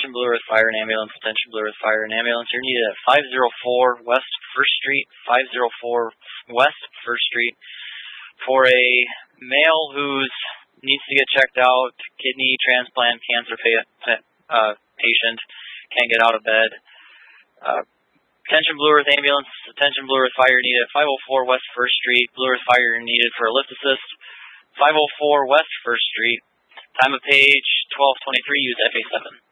attention Blue Earth Fire and Ambulance, attention Blue Earth Fire and Ambulance. You're needed at 504 West 1st Street, 504 West 1st Street for a male who needs to get checked out, kidney transplant, cancer patient, can't get out of bed. Attention Blue Earth Ambulance, attention Blue Earth Fire needed at 504 West 1st Street, Blue Earth Fire needed for a lift assist, 504 West 1st Street. Time of page 12:23, use FA7.